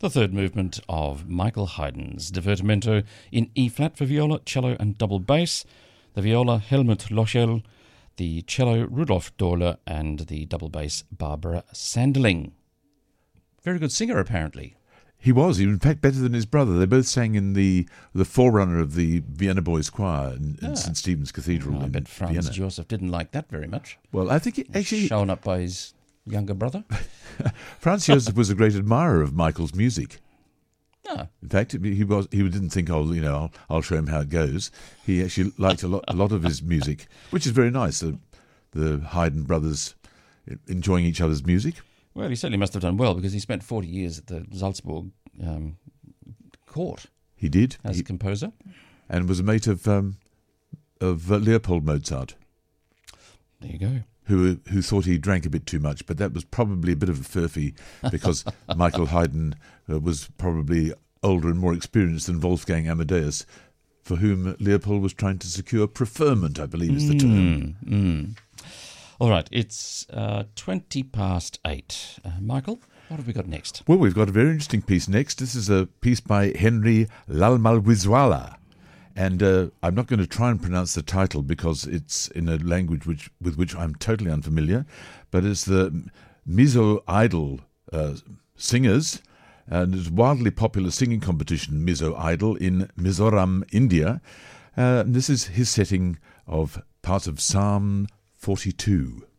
The third movement of Michael Haydn's Divertimento in E-flat for viola, cello and double bass, the viola Helmut Lochel, the cello Rudolf Dohler and the double bass Barbara Sanderling. Very good singer, apparently. He was, in fact, better than his brother. They both sang in the forerunner of the Vienna Boys Choir in St. Stephen's Cathedral in bet Franz Vienna. Joseph didn't like that very much. Well, I think it actually... Shown up by his younger brother. Franz Joseph was a great admirer of Michael's music. Ah. In fact, he didn't think, I'll show him how it goes. He actually liked a lot of his music, which is very nice. The Haydn brothers enjoying each other's music. Well, he certainly must have done well because he spent 40 years at the Salzburg court. He did as a composer, and was a mate of Leopold Mozart. There you go. Who thought he drank a bit too much, but that was probably a bit of a furphy because Michael Haydn was probably older and more experienced than Wolfgang Amadeus, for whom Leopold was trying to secure preferment, I believe is the term. All right, it's 8:20. Michael, what have we got next? Well, we've got a very interesting piece next. This is a piece by Henry Lalmalwizuala. And I'm not going to try and pronounce the title because it's in a language with which I'm totally unfamiliar, but it's the Mizo Idol singers, and it's a wildly popular singing competition, Mizo Idol, in Mizoram, India. This is his setting of part of Psalm 42.